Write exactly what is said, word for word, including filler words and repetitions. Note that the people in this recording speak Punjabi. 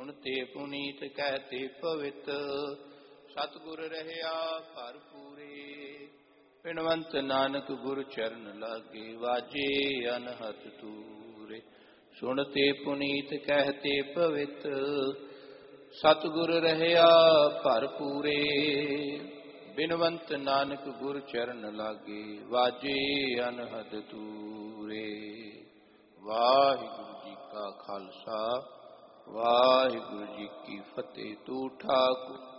ਸੁਣਤੇ ਪੁਨੀਤ ਕਹਿਤੇ ਪਵਿੱਤ, ਸਤਿਗੁਰ ਰਹਿਆ ਭਰਪੂਰੇ। ਬਿਨਵੰਤ ਨਾਨਕ ਗੁਰ ਚਰਨ ਲਾਗੇ, ਵਾਜੇ ਅਨਹਦ ਤੂਰੇ। ਸੁਣਤੇ ਪੁਨੀਤ ਕਹਿਤੇ ਪਵਿੱਤ, ਸਤਿਗੁਰ ਰਹਿਆ ਭਰਪੂਰੇ। ਬਿਨਵੰਤ ਨਾਨਕ ਗੁਰ ਚਰਨ ਲਾਗੇ, ਵਾਜੇ ਅਨਹਦ ਤੂਰੇ। ਵਾਹਿਗੁਰੂ ਜੀ ਕਾ ਖਾਲਸਾ, ਵਾਹਿਗੁਰੂ ਜੀ ਕੀ ਫਤਿਹ। ਤੂੰ ਠਾਕੁਰ